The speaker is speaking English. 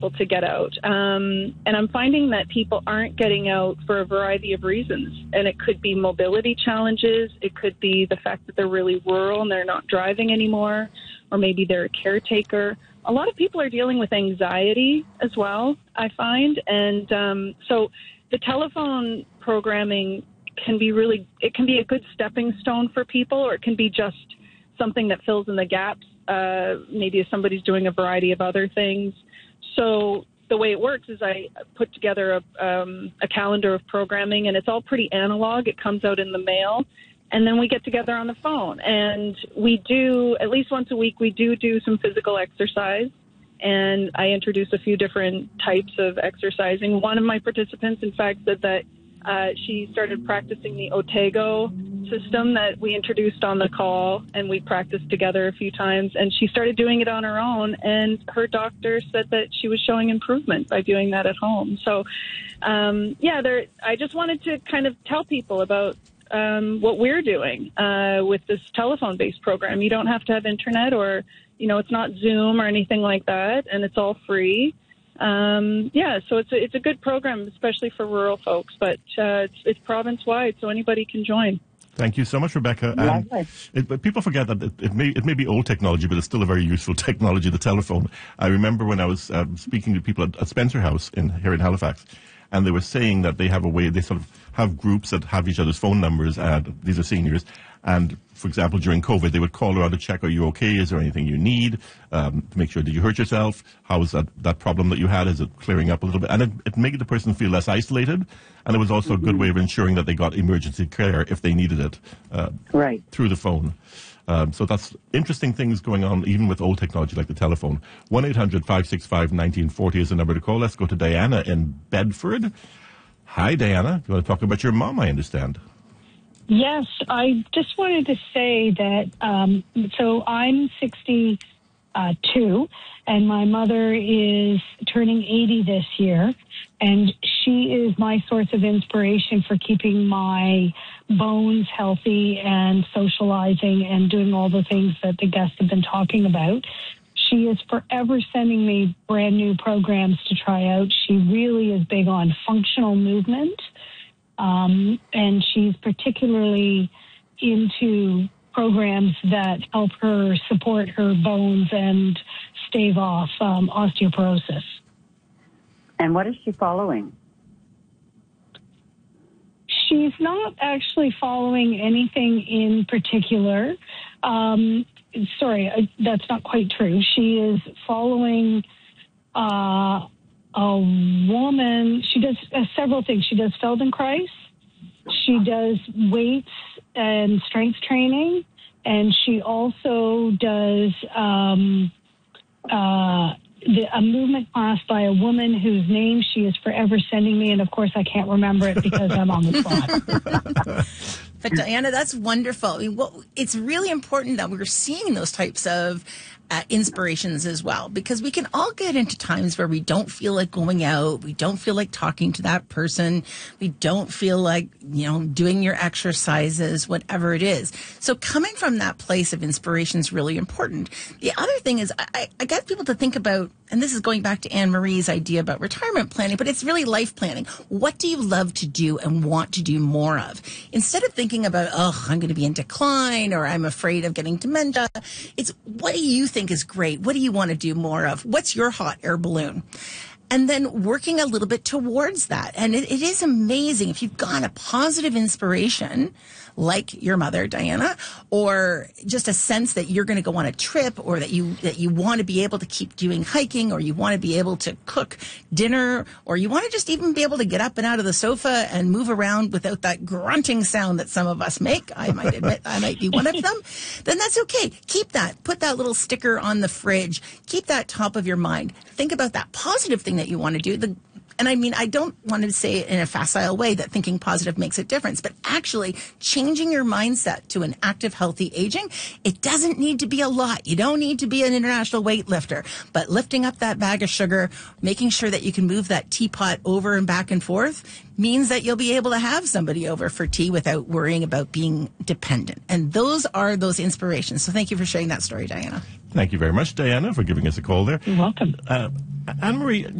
people to get out. And I'm finding that people aren't getting out for a variety of reasons. And it could be mobility challenges. It could be the fact that they're really rural and they're not driving anymore, or maybe they're a caretaker. A lot of people are dealing with anxiety as well, I find. And so the telephone programming can be a good stepping stone for people, or it can be just something that fills in the gaps. Maybe if somebody's doing a variety of other things. So the way it works is I put together a calendar of programming, and it's all pretty analog. It comes out in the mail, and then we get together on the phone. And we do, at least once a week, we do some physical exercise, and I introduce a few different types of exercising. One of my participants, in fact, said that she started practicing the Otego system that we introduced on the call, and we practiced together a few times, and she started doing it on her own, and her doctor said that she was showing improvement by doing that at home. So I just wanted to kind of tell people about what we're doing with this telephone-based program. You don't have to have internet, or it's not Zoom or anything like that, and it's all free. So it's a good program, especially for rural folks, but it's province-wide, so anybody can join. Thank you so much, Rebecca. But people forget that it may be old technology, but it's still a very useful technology, the telephone. I remember when I was speaking to people at Spencer House here in Halifax, and they were saying that they have a way, they sort of have groups that have each other's phone numbers, and these are seniors. And, for example, during COVID, they would call around to check, are you okay? Is there anything you need? To make sure, did you hurt yourself? How is that problem that you had? Is it clearing up a little bit? And it made the person feel less isolated. And it was also a good way of ensuring that they got emergency care if they needed it through the phone. So that's interesting things going on, even with old technology like the telephone. 1-800-565-1940 is the number to call. Let's go to Diana in Bedford. Hi, Diana. You want to talk about your mom, I understand. Yes, I just wanted to say that, so I'm 62, and my mother is turning 80 this year, and she is my source of inspiration for keeping my bones healthy and socializing and doing all the things that the guests have been talking about. She is forever sending me brand new programs to try out. She really is big on functional movement. And she's particularly into programs that help her support her bones and stave off osteoporosis. And what is she following? She's not actually following anything in particular. That's not quite true. She is following a woman. She does several things. She does Feldenkrais. She does weights and strength training, and she also does a movement class by a woman whose name she is forever sending me, and of course I can't remember it because I'm on the spot. But Diana, that's wonderful. I mean, it's really important that we're seeing those types of inspirations as well, because we can all get into times where we don't feel like going out, we don't feel like talking to that person, we don't feel like, doing your exercises, whatever it is. So coming from that place of inspiration is really important. The other thing is I get people to think about, and this is going back to Anne Marie's idea about retirement planning, but it's really life planning. What do you love to do and want to do more of? Instead of thinking about, I'm going to be in decline, or I'm afraid of getting dementia, it's what do you think is great? What do you want to do more of? What's your hot air balloon? And then working a little bit towards that. And it is amazing if you've got a positive inspiration, like your mother, Diana, or just a sense that you're going to go on a trip, or that you want to be able to keep doing hiking, or you want to be able to cook dinner, or you want to just even be able to get up and out of the sofa and move around without that grunting sound that some of us make. I might admit I might be one of them. Then that's okay. Keep that. Put that little sticker on the fridge. Keep that top of your mind. Think about that positive thing that you want to do. And I mean, I don't want to say it in a facile way that thinking positive makes a difference, but actually changing your mindset to an active, healthy aging, it doesn't need to be a lot. You don't need to be an international weightlifter, but lifting up that bag of sugar, making sure that you can move that teapot over and back and forth means that you'll be able to have somebody over for tea without worrying about being dependent. And those are those inspirations. So thank you for sharing that story, Diana. Thank you very much, Diana, for giving us a call there. You're welcome. Anne-Marie,